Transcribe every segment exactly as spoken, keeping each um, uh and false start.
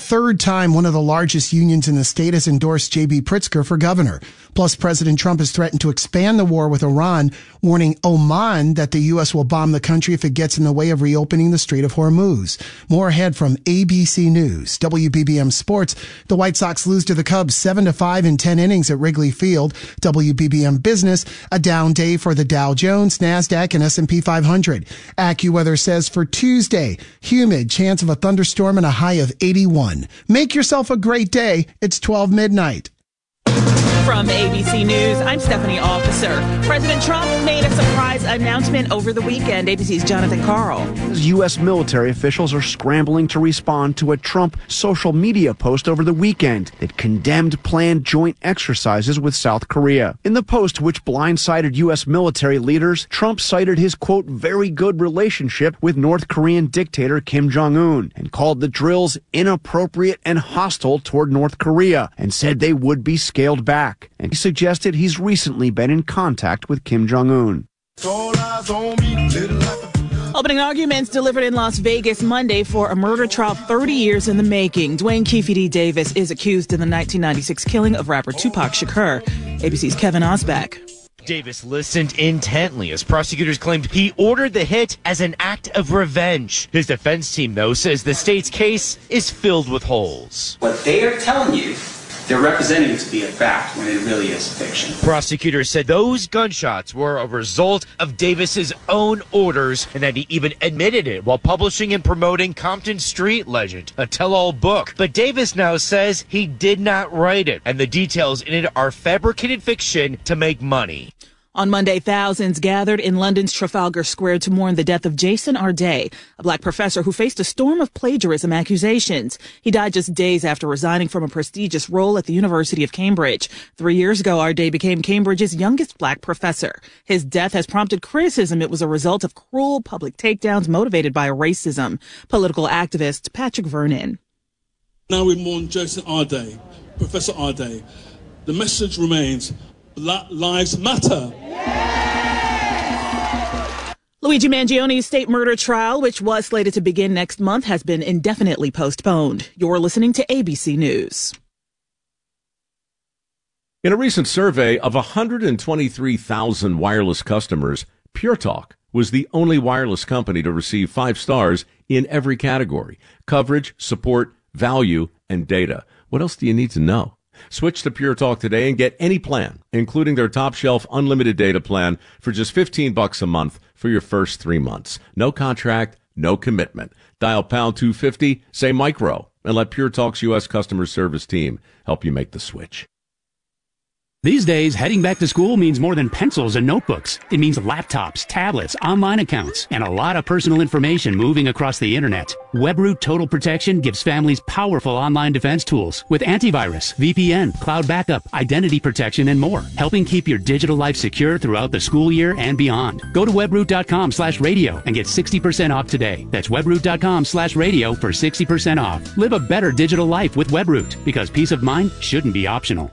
third time one of the largest unions in the state has endorsed J B Pritzker for governor. Plus, President Trump has threatened to expand the war with Iran, warning Oman that the U S will bomb the country if it gets in the way of reopening the Strait of Hormuz. More ahead from A B C News. W B B M Sports. The White Sox lose to the Cubs seven to five in ten innings at Wrigley Field. W B B M Business. A down day for the Dow Jones, NASDAQ, and S and P five hundred. AccuWeather says for Tuesday, humid, chance of a thunderstorm and a high of eighty-one. Make yourself a great day. It's twelve midnight. From A B C News, I'm Stephanie Officer. President Trump made a surprise announcement over the weekend. A B C's Jonathan Carl. U S military officials are scrambling to respond to a Trump social media post over the weekend that condemned planned joint exercises with South Korea. In the post, which blindsided U S military leaders, Trump cited his, quote, very good relationship with North Korean dictator Kim Jong-un and called the drills inappropriate and hostile toward North Korea and said they would be scaled back. And he suggested he's recently been in contact with Kim Jong-un. Opening arguments delivered in Las Vegas Monday for a murder trial thirty years in the making. Dwayne Keefe Davis is accused in the nineteen ninety-six killing of rapper Tupac Shakur. A B C's Kevin Osbeck. Davis listened intently as prosecutors claimed he ordered the hit as an act of revenge. His defense team, though, says the state's case is filled with holes. What they are telling you, they're representing it to be a fact when it really is fiction. Prosecutors said those gunshots were a result of Davis's own orders and that he even admitted it while publishing and promoting Compton Street Legend, a tell-all book. But Davis now says he did not write it, and the details in it are fabricated fiction to make money. On Monday, thousands gathered in London's Trafalgar Square to mourn the death of Jason Arday, a black professor who faced a storm of plagiarism accusations. He died just days after resigning from a prestigious role at the University of Cambridge. Three years ago, Arday became Cambridge's youngest black professor. His death has prompted criticism. It was a result of cruel public takedowns motivated by racism. Political activist Patrick Vernon. Now we mourn Jason Arday, Professor Arday. The message remains: Black Lives Matter. Luigi Mangioni's state murder trial, which was slated to begin next month, has been indefinitely postponed. You're listening to A B C News. In a recent survey of one hundred twenty-three thousand wireless customers, Pure Talk was the only wireless company to receive five stars in every category: coverage, support, value, and data. What else do you need to know? Switch to Pure Talk today and get any plan, including their top shelf unlimited data plan, for just fifteen bucks a month for your first three months. No contract, no commitment. Dial pound two fifty, say micro, and let Pure Talk's U S customer service team help you make the switch. These days, heading back to school means more than pencils and notebooks. It means laptops, tablets, online accounts, and a lot of personal information moving across the internet. WebRoot Total Protection gives families powerful online defense tools with antivirus, V P N, cloud backup, identity protection, and more, helping keep your digital life secure throughout the school year and beyond. Go to webroot.com slash radio and get sixty percent off today. That's webroot.com slash radio for sixty percent off. Live a better digital life with WebRoot, because peace of mind shouldn't be optional.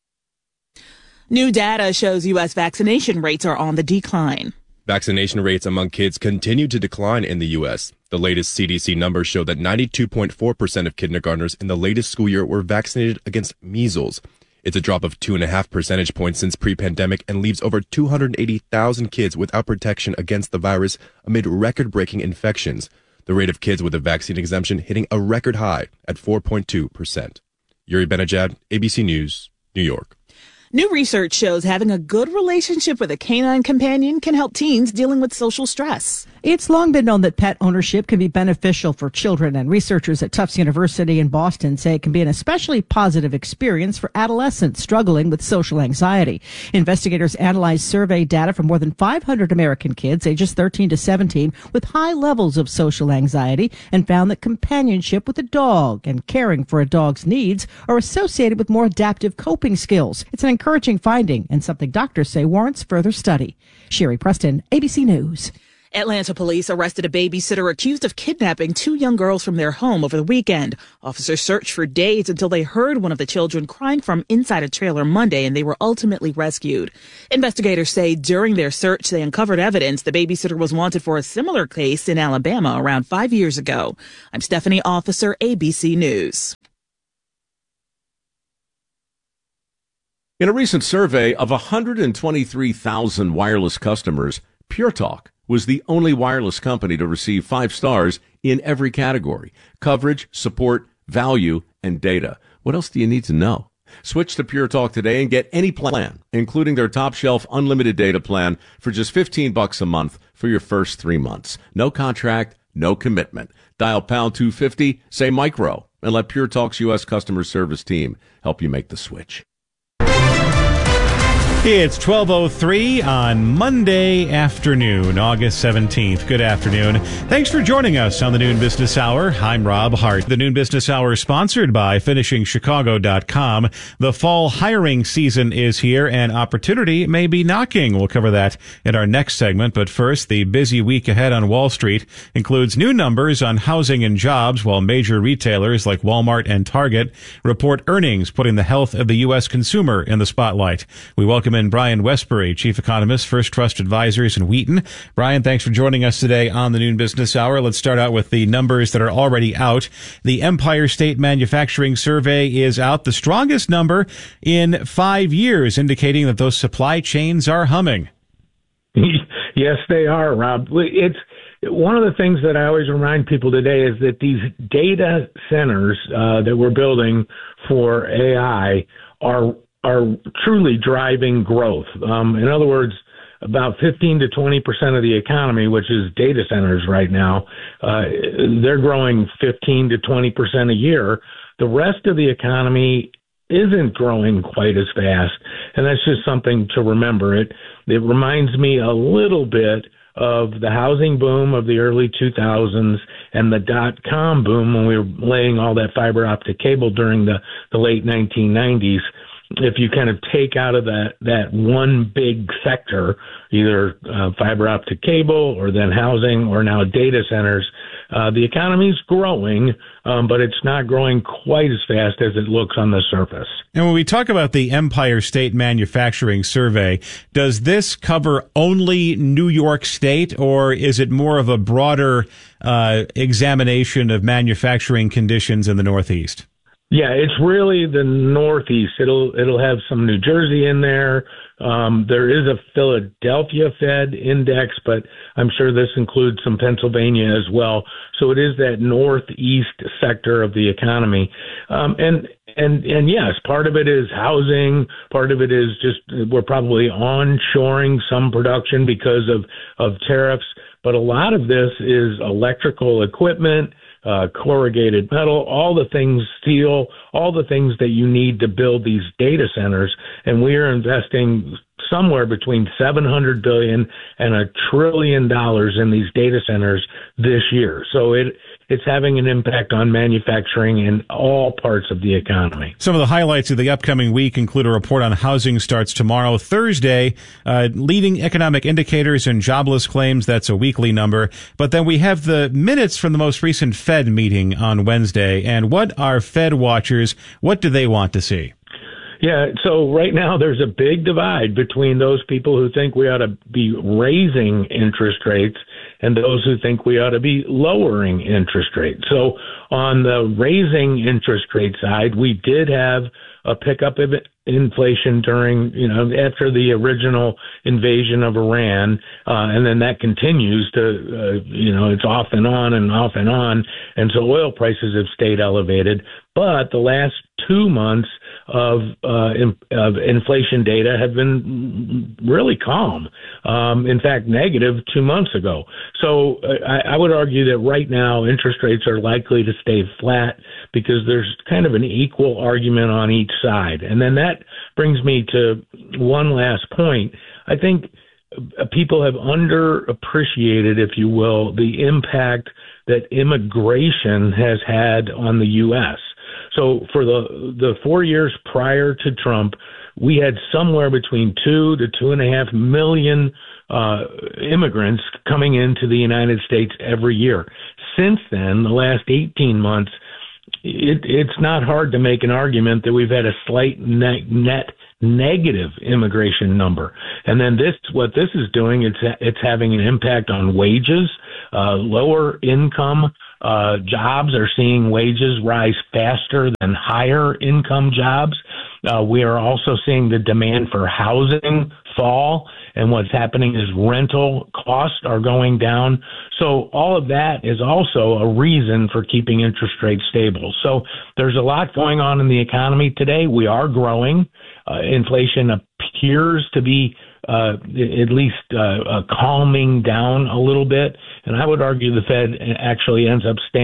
New data shows U S vaccination rates are on the decline. Vaccination rates among kids continue to decline in the U S. The latest C D C numbers show that ninety-two point four percent of kindergartners in the latest school year were vaccinated against measles. It's a drop of two and a half percentage points since pre-pandemic and leaves over two hundred eighty thousand kids without protection against the virus amid record-breaking infections. The rate of kids with a vaccine exemption hitting a record high at four point two percent. Yuri Benajad, A B C News, New York. New research shows having a good relationship with a canine companion can help teens dealing with social stress. It's long been known that pet ownership can be beneficial for children, and researchers at Tufts University in Boston say it can be an especially positive experience for adolescents struggling with social anxiety. Investigators analyzed survey data from more than five hundred American kids ages thirteen to seventeen with high levels of social anxiety and found that companionship with a dog and caring for a dog's needs are associated with more adaptive coping skills. It's an encouraging finding and something doctors say warrants further study. Sherry Preston, A B C News. Atlanta police arrested a babysitter accused of kidnapping two young girls from their home over the weekend. Officers searched for days until they heard one of the children crying from inside a trailer Monday, and they were ultimately rescued. Investigators say during their search, they uncovered evidence the babysitter was wanted for a similar case in Alabama around five years ago. I'm Stephanie Officer, A B C News. In a recent survey of one hundred twenty-three thousand wireless customers, PureTalk was the only wireless company to receive five stars in every category: coverage, support, value, and data. What else do you need to know? Switch to PureTalk today and get any plan, including their top shelf unlimited data plan, for just fifteen bucks a month for your first three months. No contract, no commitment. Dial pound two fifty, say micro, and let PureTalk's U S customer service team help you make the switch. It's twelve oh three on Monday afternoon, August seventeenth. Good afternoon. Thanks for joining us on the Noon Business Hour. I'm Rob Hart. The Noon Business Hour is sponsored by finishing chicago dot com. The fall hiring season is here and opportunity may be knocking. We'll cover that in our next segment. But first, the busy week ahead on Wall Street includes new numbers on housing and jobs, while major retailers like Walmart and Target report earnings, putting the health of the U S consumer in the spotlight. We welcome in Brian Westbury, Chief Economist, First Trust Advisors in Wheaton. Brian, thanks for joining us today on the Noon Business Hour. Let's start out with the numbers that are already out. The Empire State Manufacturing Survey is out, the strongest number in five years, indicating that those supply chains are humming. Yes, they are, Rob. It's one of the things that I always remind people today is that these data centers uh, that we're building for A I are are truly driving growth. Um, in other words, about fifteen to twenty percent of the economy, which is data centers right now, uh, they're growing fifteen to twenty percent a year. The rest of the economy isn't growing quite as fast, and that's just something to remember. It it reminds me a little bit of the housing boom of the early two thousands and the dot-com boom when we were laying all that fiber optic cable during the, the late nineteen nineties. If you kind of take out of that, that one big sector, either uh, fiber optic cable or then housing or now data centers, uh, the economy's growing, um, but it's not growing quite as fast as it looks on the surface. And when we talk about the Empire State Manufacturing Survey, does this cover only New York State, or is it more of a broader uh, examination of manufacturing conditions in the Northeast? Yeah, it's really the Northeast. It'll it'll have some New Jersey in there. Um, there is a Philadelphia Fed index, but I'm sure this includes some Pennsylvania as well. So it is that Northeast sector of the economy. Um, and and and yes, part of it is housing. Part of it is just we're probably onshoring some production because of of tariffs. But a lot of this is electrical equipment, Uh, corrugated metal, all the things, steel, all the things that you need to build these data centers. And we are investing somewhere between seven hundred billion dollars and a trillion dollars in these data centers this year. So it it's having an impact on manufacturing in all parts of the economy. Some of the highlights of the upcoming week include a report on housing starts tomorrow, Thursday, uh, leading economic indicators and jobless claims. That's a weekly number. But then we have the minutes from the most recent Fed meeting on Wednesday. And what are Fed watchers? What do they want to see? Yeah, so right now there's a big divide between those people who think we ought to be raising interest rates and those who think we ought to be lowering interest rates. So on the raising interest rate side, we did have a pickup of inflation during, you know, after the original invasion of Iran, uh, and then that continues to, uh, you know, it's off and on and off and on, and so oil prices have stayed elevated. But the last two months of, uh, in, of inflation data have been really calm. Um, in fact, negative two months ago. So uh, I, I would argue that right now interest rates are likely to stay flat because there's kind of an equal argument on each side. And then that brings me to one last point. I think people have underappreciated, if you will, the impact that immigration has had on the U S. So for the the four years prior to Trump, we had somewhere between two to two and a half million uh, immigrants coming into the United States every year. Since then, the last eighteen months, it, it's not hard to make an argument that we've had a slight net, net negative immigration number. And then this, what this is doing, it's it's having an impact on wages, uh, lower income uh, jobs are seeing wages rise faster than higher income jobs. Uh, we are also seeing the demand for housing fall, and what's happening is rental costs are going down. So all of that is also a reason for keeping interest rates stable. So there's a lot going on in the economy today. We are growing. Uh, inflation appears to be uh, at least uh, uh, calming down a little bit. And I would argue the Fed actually ends up staying